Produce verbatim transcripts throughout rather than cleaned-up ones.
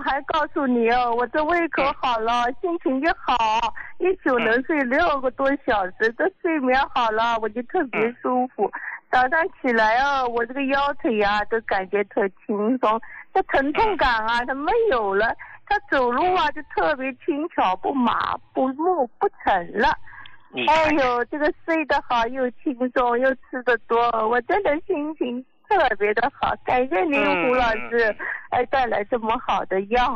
还告诉你哦，我这胃口好了，心情就好，一宿能睡六个多小时，这睡眠好了，我就特别舒服。早上起来哦，我这个腰腿啊都感觉特轻松，这疼痛感啊它没有了，它走路啊就特别轻巧，不麻不木不沉了。哎呦，这个睡得好又轻松又吃得多，我真的心情特别的好，感谢您胡老师，哎、嗯，带来这么好的药。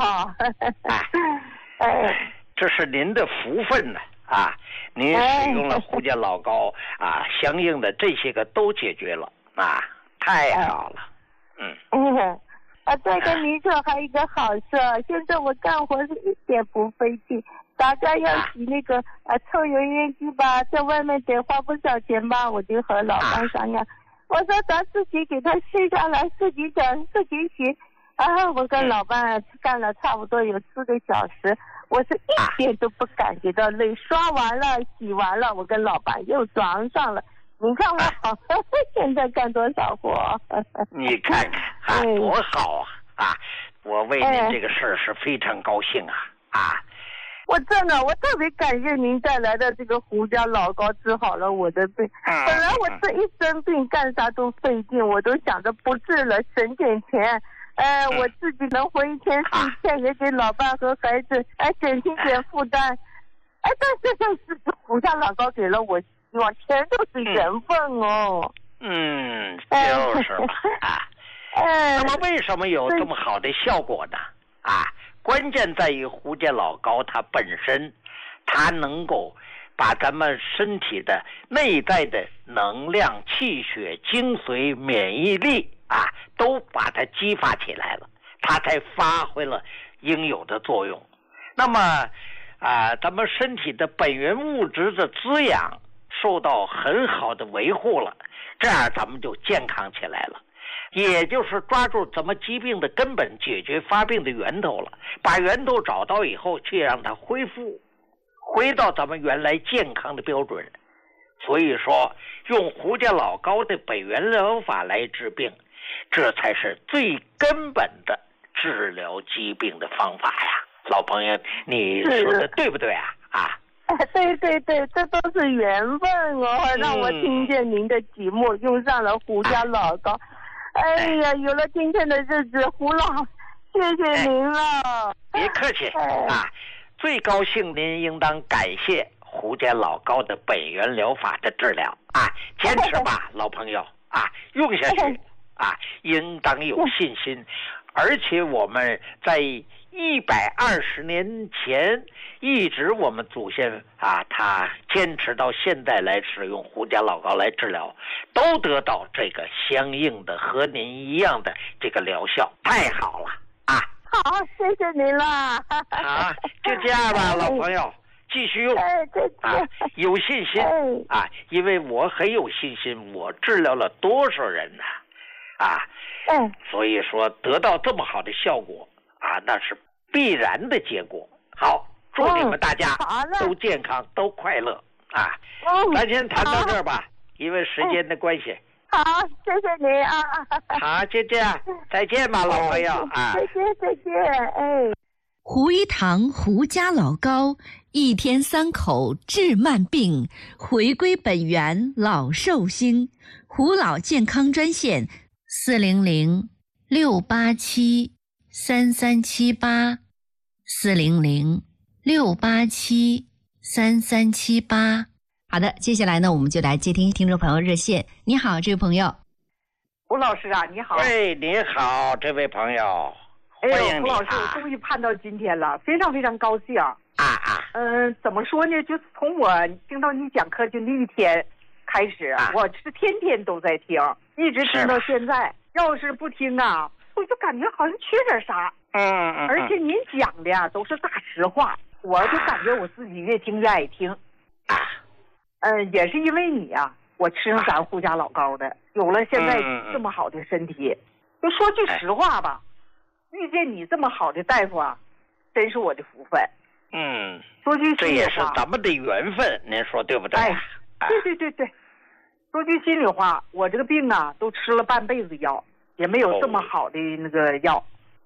哎，这是您的福分呢啊！您使用了胡家老膏啊，相应的这些个都解决了啊，太好了。嗯嗯，啊，再跟您说还有一个好事，现在我干活是一点不费劲。大家要洗那个呃抽油烟机吧，在外面得花不少钱吧，我就和老板商量，我说咱自己给他卸下来，自己整自己洗。然后我跟老板干了差不多有四个小时，我是一点都不感觉到累。刷完了洗完了，我跟老板又装上了。你看我好，现在干多少活？ 你看看啊，多好啊！啊，我为您这个事儿是非常高兴啊啊！ 我真的，我特别感谢您带来的这个胡家老膏治好了我的病。本来我这一生病干啥都费劲，我都想着不治了，省点钱。哎、呃，我自己能活一天是一天，也给老伴和孩子哎减轻点负担。哎，但是这是胡家老膏给了我希望，全都是缘分哦。 嗯，就是嘛啊。 哎， 那么为什么有这么好的效果呢？啊？关键在于胡家老膏它本身，它能够把咱们身体的内在的能量、气血、精髓、免疫力啊，都把它激发起来了，它才发挥了应有的作用。那么啊，咱们身体的本源物质的滋养受到很好的维护了，这样咱们就健康起来了。也就是抓住怎么疾病的根本，解决发病的源头了，把源头找到以后，去让它恢复回到咱们原来健康的标准。所以说用胡家老膏的本源疗法来治病，这才是最根本的治疗疾病的方法呀。老朋友，你说的对不对啊？啊， 对对对，这都是缘分哦，让我听见您的节目，用上了胡家老膏。哎呀，有了今天的日子，胡老，谢谢您了。 别客气啊，最高兴您应当感谢胡家老膏的本源疗法的治疗啊，坚持吧，老朋友啊，用下去啊，应当有信心。而且我们在一百二十年前，一直我们祖先啊，他坚持到现在来使用胡家老膏来治疗，都得到这个相应的和您一样的这个疗效，太好了啊！ 好，谢谢您了。 啊，就这样吧，老朋友，继续用哎，对啊，有信心啊，因为我很有信心，我治疗了多少人呢？啊， 嗯， 所以说得到这么好的效果啊，那是必然的结果。好，祝你们大家都健康，都快乐啊！咱先谈到这儿吧，因为时间的关系。 好，谢谢您啊！ 好，就这样，再见吧，老朋友啊！ 再见，再见，哎。 胡一堂胡家老膏，一天三口治慢病，回归本源老寿星。胡老健康专线：四零零六八七三三七八，四零零六八七三三七八。好的，接下来呢，我们就来接听听众朋友热线。你好，这位朋友。 胡老师啊，你好。 喂，你好，这位朋友。 哎呦，胡老师，我终于盼到今天了，非常非常高兴。啊啊。 嗯、呃，怎么说呢？就是从我听到你讲课就那一天开始，啊、我是天天都在听，一直听到现在。要是不听啊，我就感觉好像缺点啥。 嗯嗯。 而且您讲的呀都是大实话，我就感觉我自己越听越爱听。 啊。 嗯、呃，也是因为你啊，我吃上咱胡家老膏的，有了现在这么好的身体。就说句实话吧。遇见你这么好的大夫啊，真是我的福分。 嗯， 说句心里话， 这也是咱们的缘分，您说对不对？ 哎，对对对对。说句心里话，我这个病啊，都吃了半辈子药，也没有这么好的那个药。 啊，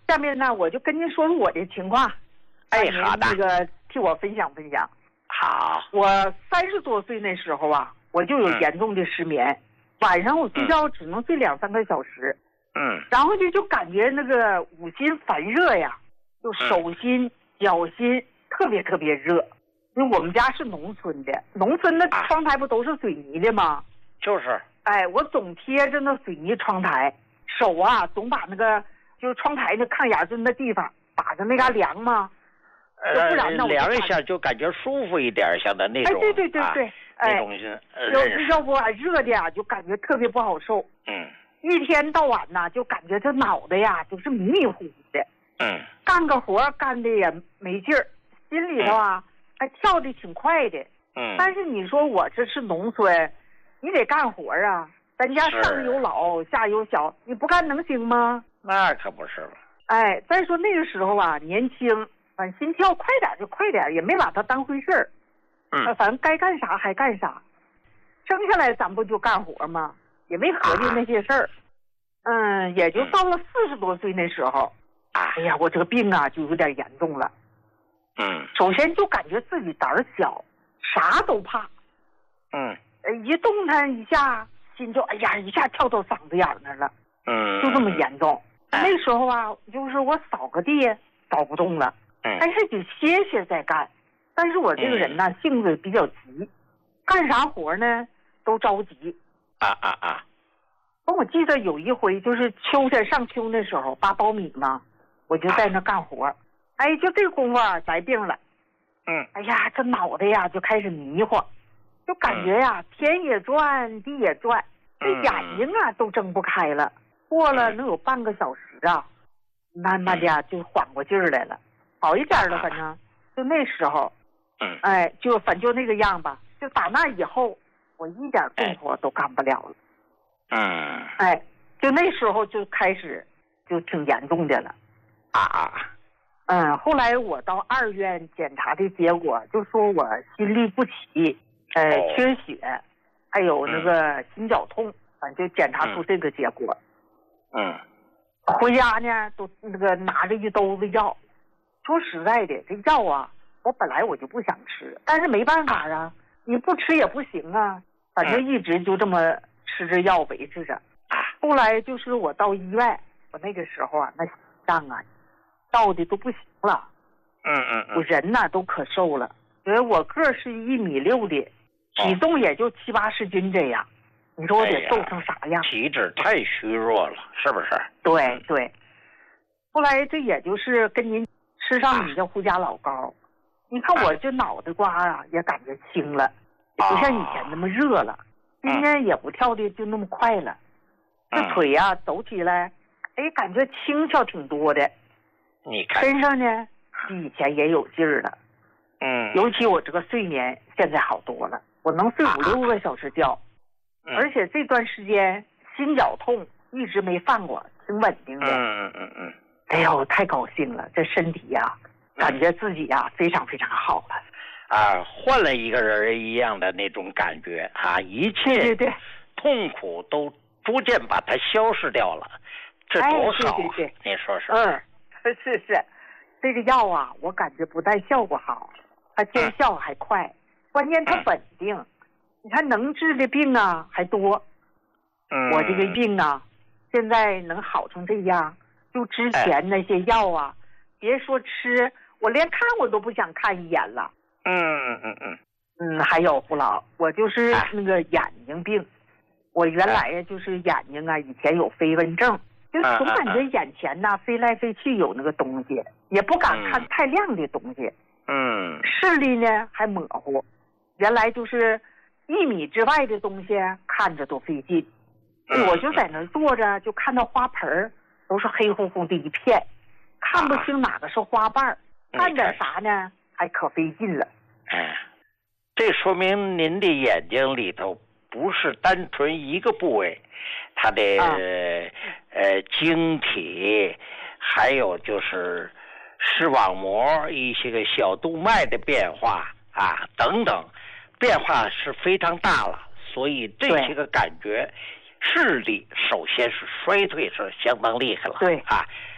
下面呢，我就跟您说说我的情况。 哎，好的。 那个替我分享分享。 好。 我三十多岁那时候啊，我就有严重的失眠，嗯、晚上我睡觉只能睡两三个小时。 嗯。 然后就就感觉那个五心烦热呀，就手心、脚心特别特别热。因为我们家是农村的，农村的窗台不都是水泥的吗？ 就是。 哎，我总贴着那水泥窗台，手啊总把那个就是窗台那炕沿子那地方打着那嘎凉嘛。 呃，凉一下就感觉舒服一点，像的那种。 哎，对对对对， 哎，那种是。 要要不啊，热的呀，就感觉特别不好受。 嗯。 一天到晚呐，就感觉这脑袋呀，就是迷迷糊糊的。 嗯。 干个活干的也没劲儿，心里头啊。嗯还跳的挺快的， 嗯， 但是你说我这是农村，你得干活啊，咱家上有老下有小，你不干能行吗？ 那可不是嘛。 哎，再说那个时候啊，年轻，反正心跳快点就快点，也没把它当回事儿， 嗯， 反正该干啥还干啥，生下来咱不就干活吗？也没合计那些事儿，啊、嗯，也就到了四十多岁那时候， 啊， 哎呀，我这个病啊就有点严重了。 嗯， 首先就感觉自己胆儿小，啥都怕。 嗯， 呃，一动弹一下，心就哎呀，一下跳到嗓子眼那儿了。 嗯， 就这么严重。 哎、 那时候啊，就是我扫个地扫不动了， 嗯， 但是得歇歇再干。但是我这个人呢，嗯、性子比较急，干啥活呢都着急。 啊啊啊！ 我记得有一回就是秋天上秋那时候扒苞米嘛，我就在那干活。啊哎，就这功夫啊，来病了。 嗯， 哎呀，这脑袋呀就开始迷糊，就感觉呀、嗯、天也转，地也转，这眼睛啊、嗯、都睁不开了。过了能有半个小时啊，慢慢的就缓过劲儿来了，好一点了。反正就那时候， 嗯， 哎，就反正就那个样吧。就打那以后，我一点动活都干不了了。 嗯， 哎，就那时候就开始就挺严重的了。 啊啊。 嗯，后来我到二院检查的结果就说我心律不齐，呃，缺血，还有那个心绞痛，反正就检查出这个结果。 嗯， 回家呢都那个拿着一兜子药，说实在的，这药啊，我本来我就不想吃，但是没办法啊，你不吃也不行啊，反正一直就这么吃着药维持着。后来就是我到医院，我那个时候啊，那心脏啊。到的都不行了， 嗯嗯嗯， 我人呐都可瘦了，因为我个是一米六的，体重也就七八十斤这样，你说我得瘦成啥样？ 哎、体质太虚弱了，是不是？ 对对。后来这也就是跟您吃上你的胡家老膏，啊、你看我这脑袋瓜啊也感觉轻了，也不像以前那么热了，今天也不跳的就那么快了，这腿呀、啊、走起来，哎，感觉轻巧挺多的。 你看身上呢比以前也有劲儿了， 嗯， 尤其我这个睡眠现在好多了，我能睡五六个小时觉， 啊、 而且这段时间心绞痛一直没犯过，挺稳定的。 嗯嗯嗯， 哎呦，太高兴了，这身体呀、啊，感觉自己呀、啊、非常非常好了。 啊，换了一个人一样的那种感觉啊，一切对对痛苦都逐渐把它消失掉了，这多好、啊！ 哎、对对对， 你说是？ 嗯。是是，这个药啊，我感觉不但效果好，它见效还快，嗯、关键它稳定。嗯、你看能治的病啊还多， 嗯、 我这个病啊，现在能好成这样，就之前那些药啊，哎、别说吃，我连看我都不想看一眼了。 嗯嗯嗯嗯嗯，还有胡老，我就是那个眼睛病，哎、我原来呀就是眼睛啊，以前有飞蚊症。就总感觉眼前呐、啊、飞来飞去有那个东西，也不敢看太亮的东西。 嗯， 视力呢还模糊，原来就是一米之外的东西看着都费劲。 嗯、 我就在那坐着，就看到花盆儿都是黑乎乎的一片，看不清哪个是花瓣儿， 啊、 干点啥呢还可费劲了。 哎，这说明您的眼睛里头不是单纯一个部位。它的、啊、呃晶体，还有就是视网膜一些个小动脉的变化啊等等，变化是非常大了，所以这些个感觉视力首先是衰退是相当厉害了。 对啊，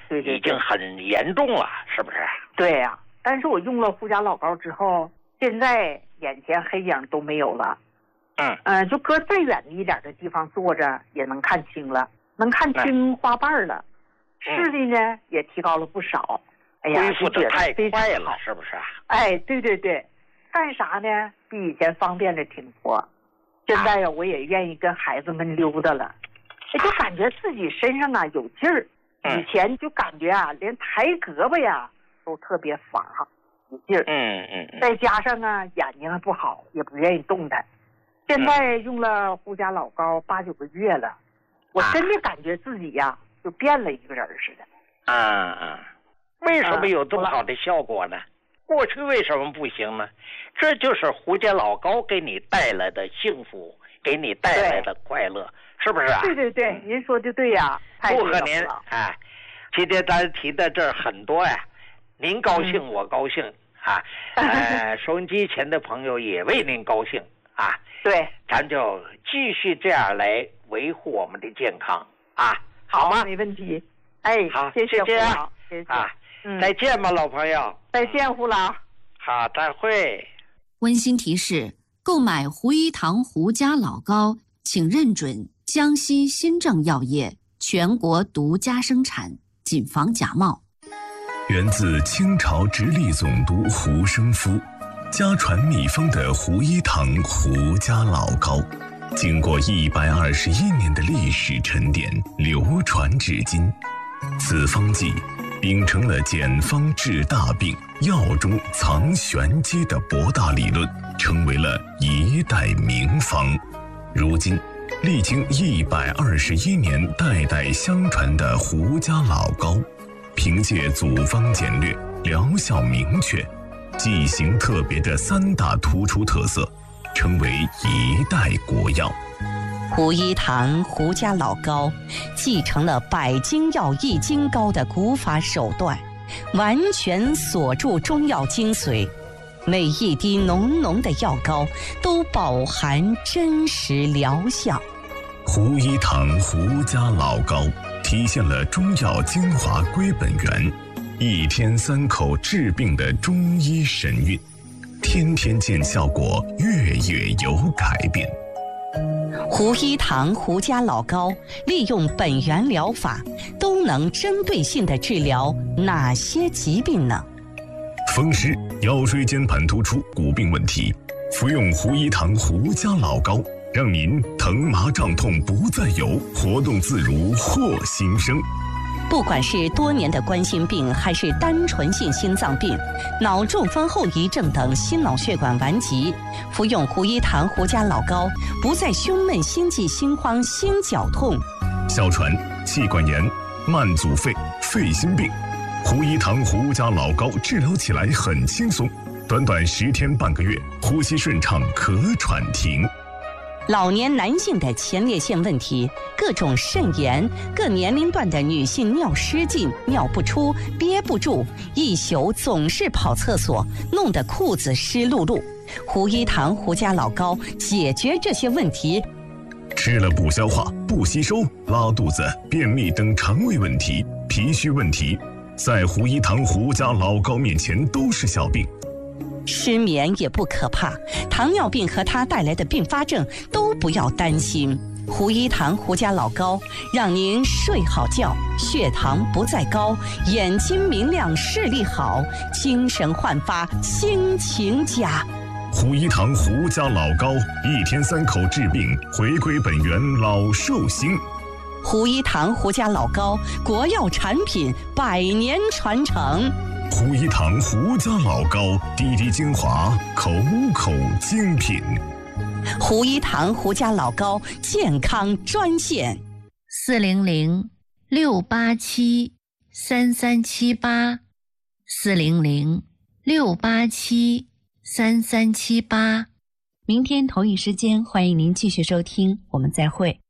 对对对， 已经很严重了，是不是？ 对呀、啊，但是我用了胡家老膏之后，现在眼前黑影都没有了。 嗯呃，就搁再远一点的地方坐着也能看清了，能看清花瓣了，视力呢也提高了不少。哎呀， 恢复的太快了， 好是不是？ 哎，对对对，干啥呢？比以前方便的挺多。现在呀，我也愿意跟孩子们溜达了，就感觉自己身上啊有劲儿。以前就感觉啊，连抬胳膊呀都特别乏，有劲儿。 嗯嗯。 再加上啊，眼睛不好，也不愿意动弹。现在用了胡家老膏八九个月了，我真的感觉自己呀、啊、就变了一个人似的。 啊啊！为什么有这么好的效果呢？过去为什么不行呢？这就是胡家老膏给你带来的幸福，给你带来的快乐，是不是啊？ 对对对，您说的对呀、啊， 祝贺您！哎，今天咱提的这很多呀，您高兴、嗯、我高兴啊，呃，收音机前的朋友也为您高兴啊。 对， 咱就继续这样来维护我们的健康啊，好吗？ 没问题。哎， 好， 谢谢胡老， 谢谢啊，嗯、再见吧，老朋友。 再见，胡老。 好，再会。 温馨提示：购买胡一堂胡家老膏，请认准江西新政药业全国独家生产，谨防假冒。 源自清朝直隶总督胡生夫。家传秘方的胡一堂胡家老膏，经过一百二十一年的历史沉淀，流传至今。此方剂秉承了简方治大病、药中藏玄机的博大理论，成为了一代名方。如今，历经一百二十一年代代相传的胡家老膏，凭借组方简略、疗效明确、剂型特别的三大突出特色，成为一代国药。 胡一堂胡家老膏继承了百金药易筋膏的古法手段，完全锁住中药精髓，每一滴浓浓的药膏都饱含真实疗效。 胡一堂胡家老膏体现了中药精华归本源，一天三口治病的中医神韵，天天见效果，月月有改变。 胡一堂胡家老膏利用本源疗法，都能针对性地治疗哪些疾病呢？ 风湿、腰椎间盘突出、骨病问题，服用胡一堂胡家老膏，让您疼麻胀痛不再有，活动自如获新生。 不管是多年的冠心病，还是单纯性心脏病、脑中风后遗症等心脑血管顽疾，服用胡一堂胡家老膏，不再胸闷、心悸、心慌、心绞痛。 哮喘、气管炎、慢阻肺、肺心病，胡一堂胡家老膏治疗起来很轻松，短短十天半个月，呼吸顺畅，咳喘停。 老年男性的前列腺问题、各种肾炎、各年龄段的女性尿失禁、尿不出、憋不住，一宿总是跑厕所，弄得裤子湿漉漉。胡一堂胡家老膏解决这些问题。 吃了不消化、不吸收、拉肚子、便秘等肠胃问题、脾虚问题，在胡一堂胡家老膏面前都是小病。 失眠也不可怕，糖尿病和它带来的并发症都不要担心。胡一堂胡家老膏让您睡好觉，血糖不再高，眼睛明亮，视力好，精神焕发，心情佳。 胡一堂胡家老膏，一天三口治病，回归本源，老寿星。 胡一堂胡家老膏，国药产品，百年传承。 胡一堂胡家老膏，滴滴精华，口口精品。 胡一堂胡家老膏健康专线： 四零零六八七三三七八，四零零六八七三三七八。明天同一时间，欢迎您继续收听，我们再会。